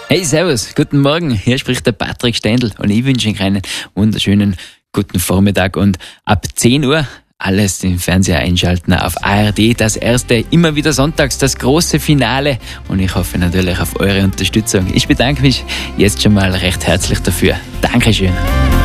Hey, servus, guten Morgen. Hier spricht der Patrick Stendl und ich wünsche Ihnen einen wunderschönen guten Vormittag und ab 10 Uhr alles den Fernseher einschalten auf ARD, das erste, immer wieder sonntags, das große Finale und ich hoffe natürlich auf eure Unterstützung. Ich bedanke mich jetzt schon mal recht herzlich dafür. Dankeschön.